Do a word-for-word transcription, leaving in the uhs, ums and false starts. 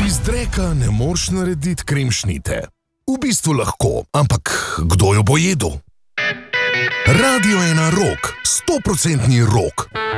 Iz dreka ne moreš narediti kremšnite. V bistvu lahko, ampak kdo jo bo jedel? Radio ena Rock, stoprocentni rock.